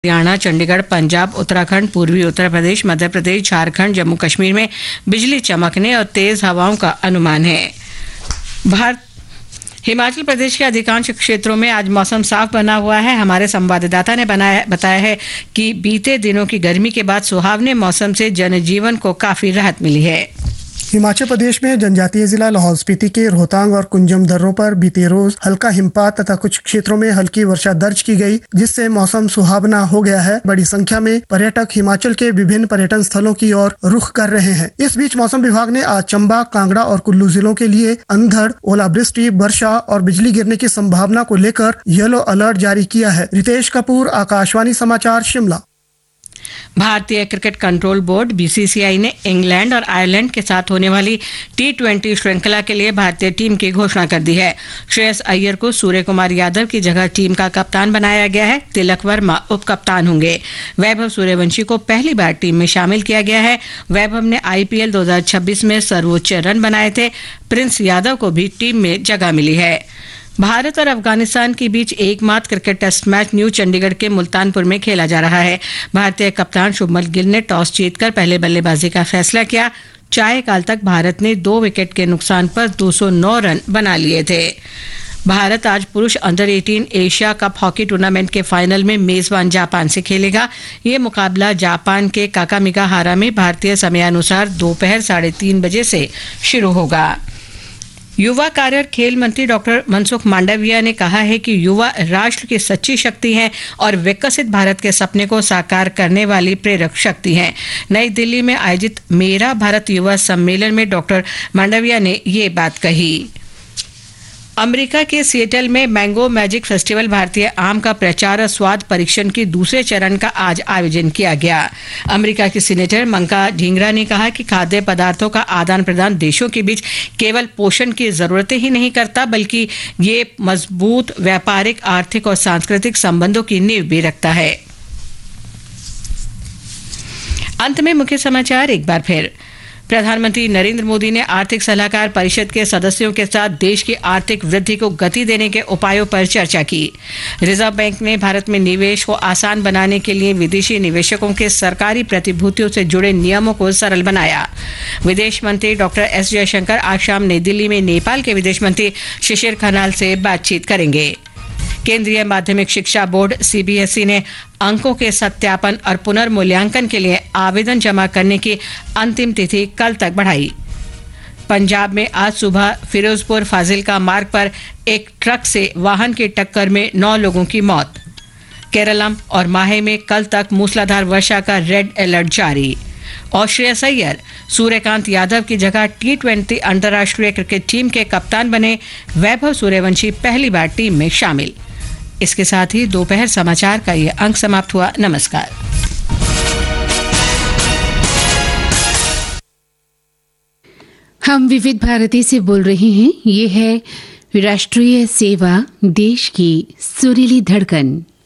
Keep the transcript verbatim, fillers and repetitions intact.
हरियाणा, चंडीगढ़, पंजाब, उत्तराखंड, पूर्वी उत्तर प्रदेश, मध्य प्रदेश, झारखंड, जम्मू कश्मीर में बिजली चमकने और तेज हवाओं का अनुमान है। भारत हिमाचल प्रदेश के अधिकांश क्षेत्रों में आज मौसम साफ बना हुआ है। हमारे संवाददाता ने बनाया बताया है कि बीते दिनों की गर्मी के बाद सुहावने मौसम से जनजीवन को काफी राहत मिली है। हिमाचल प्रदेश में जनजातीय जिला लाहौल स्पीति के रोहतांग और कुंजम दर्रों पर बीते रोज हल्का हिमपात तथा कुछ क्षेत्रों में हल्की वर्षा दर्ज की गई, जिससे मौसम सुहावना हो गया है। बड़ी संख्या में पर्यटक हिमाचल के विभिन्न पर्यटन स्थलों की ओर रुख कर रहे हैं। इस बीच मौसम विभाग ने आज चंबा, कांगड़ा और कुल्लू जिलों के लिए अंधड़, ओलावृष्टि, वर्षा और बिजली गिरने की संभावना को लेकर येलो अलर्ट जारी किया है। रितेश कपूर, आकाशवाणी समाचार, शिमला। भारतीय क्रिकेट कंट्रोल बोर्ड बीसीसीआई ने इंग्लैंड और आयरलैंड के साथ होने वाली टी ट्वेंटी श्रृंखला के लिए भारतीय टीम की घोषणा कर दी है। श्रेयस अय्यर को सूर्य कुमार यादव की जगह टीम का कप्तान बनाया गया है। तिलक वर्मा उप कप्तान होंगे। वैभव सूर्यवंशी को पहली बार टीम में शामिल किया गया है। वैभव ने आईपीएल दो हज़ार छब्बीस में सर्वोच्च रन बनाए थे। प्रिंस यादव को भी टीम में जगह मिली है। भारत और अफगानिस्तान के बीच एकमात्र cricket test match new Chandigarh के मुल्तानपुर में खेला जा रहा है। भारतीय कप्तान शुभमन गिल ने टॉस जीतकर पहले बल्लेबाजी का फैसला किया। चार काल तक भारत ने दो विकेट के नुकसान पर दो सौ नौ रन बना लिए थे। भारत आज पुरुष अंडर अठारह एशिया कप हॉकी टूर्नामेंट के फाइनल में मेजबान जापान से खेलेगा। ये मुकाबला जापान के काकामिगाहारा में भारतीय समयानुसार दोपहर साढ़े तीन बजे से शुरू होगा। युवा कार्य और खेल मंत्री डॉक्टर मनसुख मांडविया ने कहा है कि युवा राष्ट्र की सच्ची शक्ति हैं और विकसित भारत के सपने को साकार करने वाली प्रेरक शक्ति हैं। नई दिल्ली में आयोजित मेरा भारत युवा सम्मेलन में डॉक्टर मांडविया ने ये बात कही। अमेरिका के सिएटल में मैंगो मैजिक फेस्टिवल भारतीय आम का प्रचार और स्वाद परीक्षण के दूसरे चरण का आज आयोजन किया गया। अमेरिका की सीनेटर मंका ढींगरा ने कहा कि खाद्य पदार्थों का आदान प्रदान देशों के बीच केवल पोषण की जरूरतें ही नहीं करता, बल्कि ये मजबूत व्यापारिक, आर्थिक और सांस्कृतिक संबंधों की नींव भी रखता है। अंत में मुख्य समाचार एक बार फिर। प्रधानमंत्री नरेंद्र मोदी ने आर्थिक सलाहकार परिषद के सदस्यों के साथ देश की आर्थिक वृद्धि को गति देने के उपायों पर चर्चा की। रिजर्व बैंक ने भारत में निवेश को आसान बनाने के लिए विदेशी निवेशकों के सरकारी प्रतिभूतियों से जुड़े नियमों को सरल बनाया। विदेश मंत्री डॉक्टर एस जयशंकर आज शाम नई दिल्ली में नेपाल के विदेश मंत्री शिशिर खनाल से बातचीत करेंगे। केंद्रीय माध्यमिक शिक्षा बोर्ड सीबीएसई ने अंकों के सत्यापन और पुनर्मूल्यांकन के लिए आवेदन जमा करने की अंतिम तिथि कल तक बढ़ाई। पंजाब में आज सुबह फिरोजपुर फाजिलका मार्ग पर एक ट्रक से वाहन की टक्कर में नौ लोगों की मौत। केरलम और माहे में कल तक मूसलाधार वर्षा का रेड अलर्ट जारी। और श्रेयस अय्यर सूर्यकांत यादव की जगह टी ट्वेंटी अंतर्राष्ट्रीय क्रिकेट टीम के कप्तान बने। वैभव सूर्यवंशी पहली बार टीम में शामिल। इसके साथ ही दोपहर समाचार का ये अंक समाप्त हुआ। नमस्कार। हम विविध भारती से बोल रहे हैं। ये है राष्ट्रीय सेवा, देश की सुरीली धड़कन।